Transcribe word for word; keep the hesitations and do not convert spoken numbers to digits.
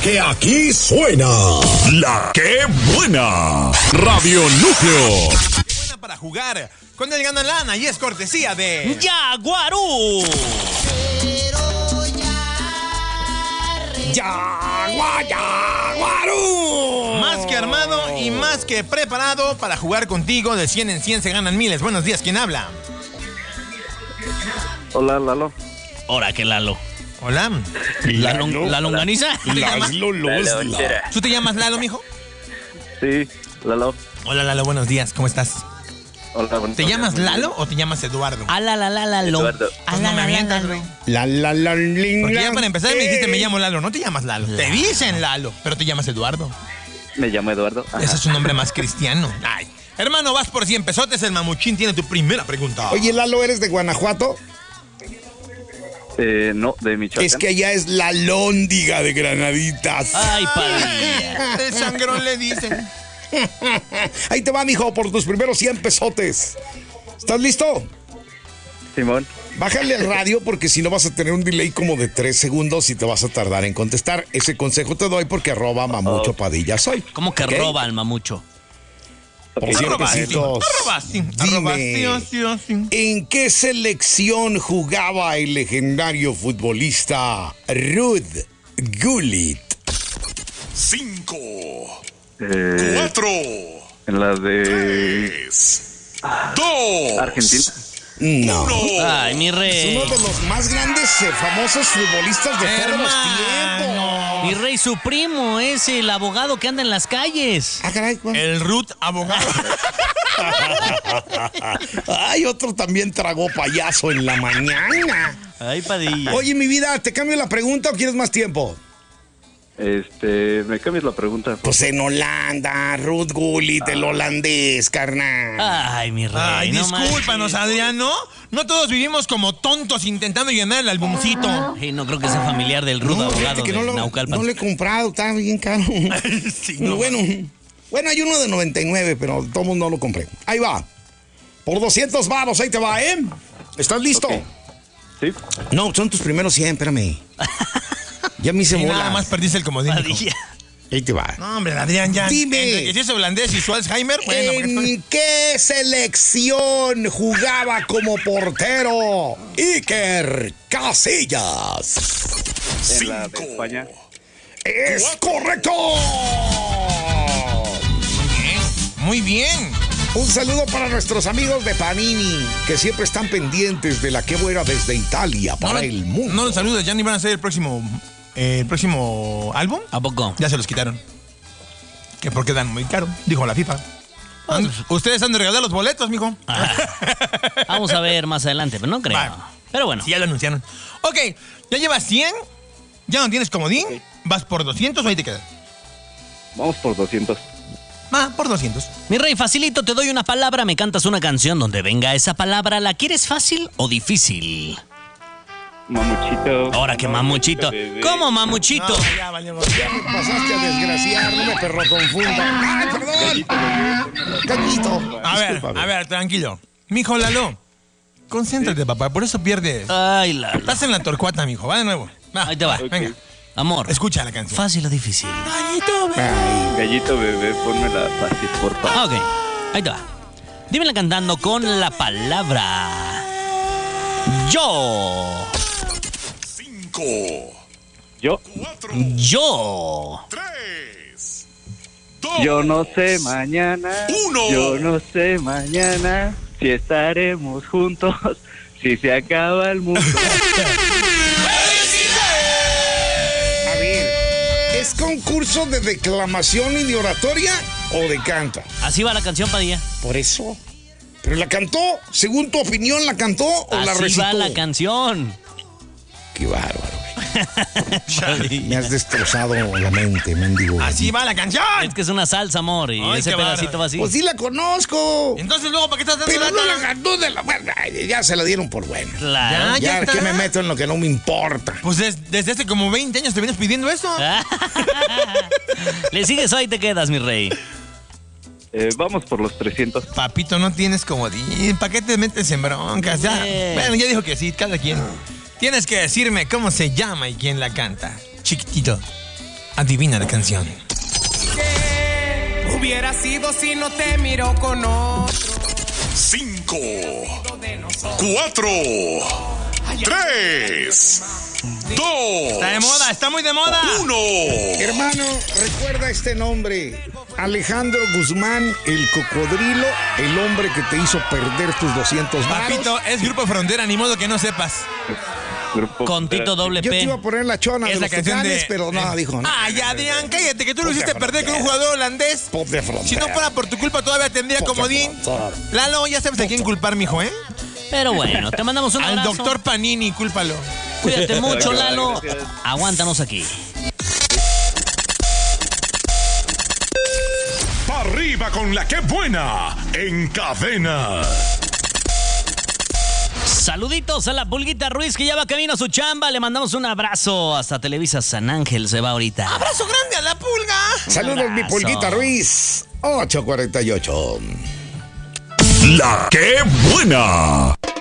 porque aquí suena La Que Buena. Radio Núcleo. Qué buena para jugar con el Gana Lana y es cortesía de Yaguarú. Yagua, Yaguarú. Más que armado y más que preparado para jugar contigo. De cien en cien se ganan miles. Buenos días, ¿quién habla? Hola, Lalo. Ahora que Lalo. Hola. ¿La, long- la longaniza? Las Lolos. ¿Tú te llamas Lalo, mijo? Sí, Lalo. Hola, Lalo, buenos días, ¿cómo estás? Hola, buenos ¿Te días. llamas Lalo o te llamas Eduardo? A la la la la lo. Eduardo. A Pues la no me la la mientas, la güey. lo. La la la ling, Porque ya lang. para empezar me dijiste Eh. me llamo Lalo, no te llamas Lalo. Te dicen Lalo, pero te llamas Eduardo. Me llamo Eduardo. Ajá. Ese es un nombre más cristiano. Ay. Hermano, vas por cien pesotes, el mamuchín tiene tu primera pregunta. Oye, Lalo, ¿eres de Guanajuato? Eh, no, de Michoacán. Es que allá es la lóndiga de Granaditas. Ay, Padilla. El sangrón le dicen. Ahí te va, mijo, por tus primeros cien pesotes. ¿Estás listo? Simón. Bájale al radio porque si no vas a tener un delay como de tres segundos y te vas a tardar en contestar. Ese consejo te doy porque arroba mamucho Oh. padilla soy. ¿Cómo que ¿Ok? roba al mamucho? Por Ok. cien Arroba sí, pesitos. arroba sí, Dime, arroba sí, oh, sí, oh, sí. ¿en qué selección jugaba el legendario futbolista Ruud Gullit? Cinco, Eh, cuatro, en la de tres, dos, Argentina. No. Ay, mi Es rey. uno de los más grandes, eh, famosos futbolistas de todos los Hermano. Mi rey, su primo es el abogado que anda en las calles. Ah, caray, ¿cuál? El Ruth abogado. Ay, otro también tragó payaso en la mañana. Ay, Padilla. Oye, mi vida, ¿te cambio la pregunta o quieres más tiempo? Este, ¿me cambias la pregunta? Pues en Holanda, Ruud Gullit, el holandés, carnal. Ay, mi rey. Ay, no discúlpanos, manches. Adriano. No todos vivimos como tontos intentando llenar el albumcito. Ay, no creo que sea familiar del rudo No, abogado fíjate que de no lo, Naucalpan. no lo he comprado, está bien caro. Sí, no. bueno, bueno, hay uno de noventa y nueve, pero todo mundo no lo compré. Ahí va. Por doscientos varos, ahí te va, ¿eh? ¿Estás listo? Ok. Sí. No, son tus primeros cien, espérame. Ya me hice Y bola. nada más perdiste el comodín. hijo. Padilla. Ahí te va. No, hombre, Adrián, ya. Dime. Entre que si es holandés y su Alzheimer, bueno, porque- ¿En qué selección jugaba como portero Iker Casillas? En la de España. ¡Es correcto! Muy bien. Un saludo para nuestros amigos de Panini, que siempre están pendientes de la que buena desde Italia para No, el mundo. No los saludos, ya ni van a ser el próximo, eh, el próximo álbum. ¿A poco? Ya se los quitaron. Que porque dan muy caro, dijo la FIFA. Han- Ustedes han de regalar los boletos, mijo. Ah, vamos a ver más adelante, pero no creo. Va. Pero bueno. Sí, ya lo anunciaron. Ok, ya llevas cien, ya no tienes comodín, vas por doscientos o ahí te quedas. Vamos por doscientos. Va, por doscientos. Mi rey, facilito, te doy una palabra, me cantas una canción donde venga esa palabra. ¿La quieres fácil o difícil? Mamuchito. Ahora que mamuchito. Bebé. ¿Cómo mamuchito? No, ya valió. Ya me pasaste a desgraciar, no me perro confunda. ¡Ay, perdón! Gallito. A ver, Discúlpame. a ver, tranquilo. Mijo Lalo, concéntrate, papá, por eso pierdes. Ay, la. Estás en la torcuata, mijo, va de nuevo. Va, Ahí te va. Venga, Amor. escucha la canción. ¿Fácil o difícil? Gallito, ve. Ay, Gallito bebé, ponmela fácil, por favor. Ah, ok. Ahí te va. Dímela cantando con la palabra. Yo. cinco, Yo, Yo. tres, yo no sé mañana. Uno. Yo no sé mañana si estaremos juntos, si se acaba el mundo. A ver, ¿es concurso de declamación y de oratoria o de canto? Así va la canción, Padilla. Por eso. ¿Pero la cantó? ¿Según tu opinión la cantó o la Así recitó? va la canción. Qué bárbaro, güey. Me has destrozado la mente, mendigo. Así va la canción. Es que es una salsa, amor, y Ay, ese qué pedacito bárbaro. va así. Pues sí la conozco. Entonces luego, ¿para qué estás dando Pero no la lata? cantó de la... Bueno, ay, ya se la dieron por buena. Claro. Ya, Ya, está. que me meto en lo que no me importa. Pues des- desde hace como veinte años te vienes pidiendo eso. Le sigues o ahí te quedas, mi rey. Eh, vamos por los trescientos. Papito, no tienes comodín. ¿Para qué te metes en broncas? Ya. Eh. Bueno, ya dijo que sí, cada quien. Tienes que decirme cómo se llama y quién la canta. Chiquitito. adivina la canción. ¿Qué hubiera sido si no te miro con otro? Cinco, cuatro, tres, dos. Está de moda, está muy de moda. Uno. Hermano, recuerda este nombre. Alejandro Guzmán, el cocodrilo, el hombre que te hizo perder tus doscientos varos. Papito, es Grupo Frontera, ni modo que no sepas. Grupo Con Tito doble Yo te P. iba a poner la chona Es de la los canción Tucanes, de... pero no, dijo. No, Ah, ya, Adrián, cállate, que tú lo Ponte hiciste a perder con un frontera. jugador holandés. Pop de frontera. Si no fuera por tu culpa, todavía tendría Pop de comodín. frontera. Lalo, ya sabes a quién culpar, mijo, ¿eh? Pero bueno, te mandamos un Al abrazo. doctor Panini, cúlpalo. Cuídate mucho, Gracias, Lalo. gracias. Aguántanos aquí. Arriba con la que buena en Cadena. Saluditos a la Pulguita Ruiz que ya va camino a su chamba. Le mandamos un abrazo hasta Televisa San Ángel. Se va ahorita. ¡Abrazo grande a la pulga! Saludos, mi Abrazo. Pulguita Ruiz. ocho cuarenta y ocho. La que buena.